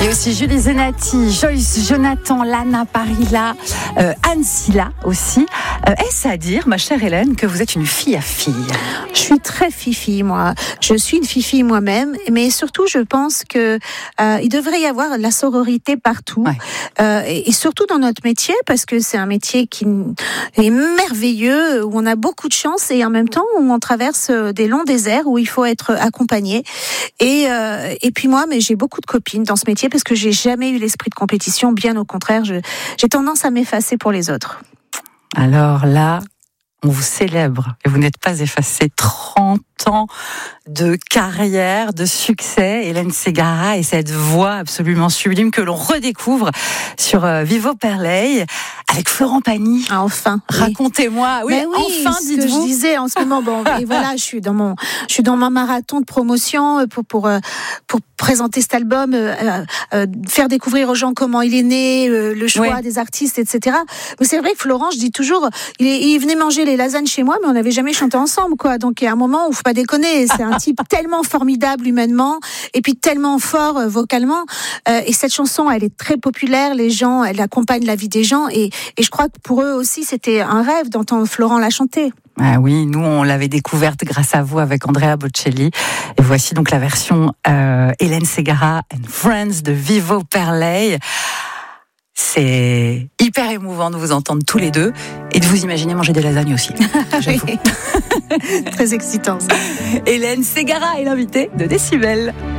Et aussi Julie Zenati, Joyce Jonathan, Lana Parilla, Anne Silla aussi. Est-ce à dire, ma chère Hélène, que vous êtes une fille à fille? Je suis très fifi, moi. Je suis une fifi moi-même, mais surtout, je pense que il devrait y avoir de la sororité partout, et surtout dans notre métier, parce que c'est un métier qui est merveilleux, où on a beaucoup de chance et en même temps où on traverse des longs déserts où il faut être accompagné. Et puis moi, mais j'ai beaucoup de copines dans ce métier parce que j'ai jamais eu l'esprit de compétition. Bien au contraire, j'ai tendance à m'effacer pour les autres. Alors là, on vous célèbre et vous n'êtes pas effacé. 30 ans de carrière, de succès, Hélène Ségara et cette voix absolument sublime que l'on redécouvre sur Vivo Perley avec Florent Pagny. Ah, enfin. Racontez-moi. Oui, enfin, ce dites-vous. que je disais en ce moment. Bon, et voilà, je suis dans mon marathon de promotion pour présenter cet album, faire découvrir aux gens comment il est né, le choix des artistes, etc. Mais c'est vrai que Florent, je dis toujours, il venait manger les lasagnes chez moi, mais on n'avait jamais chanté ensemble, quoi. Donc il y a un moment où faut pas déconner. C'est un type tellement formidable humainement et puis tellement fort vocalement. Et cette chanson, elle est très populaire. Les gens, elle accompagne la vie des gens et je crois que pour eux aussi, c'était un rêve d'entendre Florent la chanter. Ah oui, nous on l'avait découverte grâce à vous avec Andrea Bocelli. Et voici donc la version Hélène Ségara and Friends de Vivo Perley. C'est hyper émouvant de vous entendre tous les deux et de vous imaginer manger des lasagnes aussi. J'avoue. Très excitant. Hélène Ségara est l'invitée de Décibel.